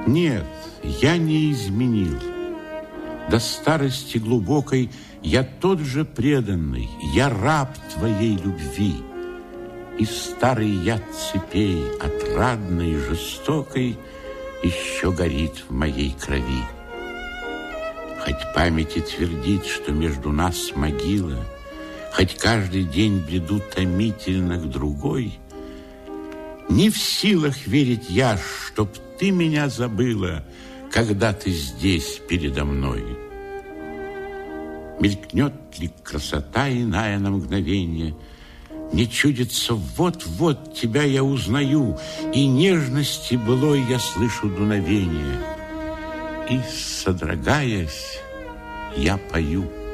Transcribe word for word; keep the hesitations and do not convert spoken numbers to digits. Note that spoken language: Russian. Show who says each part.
Speaker 1: Нет, я не изменил. До старости глубокой я тот же преданный, я раб твоей любви. И старый яд цепей, отрадной и жестокой, еще горит в моей крови. Хоть память и твердит, что между нас могила, хоть каждый день бреду томительно к другой, не в силах верить я, чтоб ты меня забыла, когда ты здесь передо мной. Мелькнет ли красота иная на мгновение, мне чудится, вот-вот тебя я узнаю, и нежности былой я слышу дуновение, и, содрогаясь, я пою.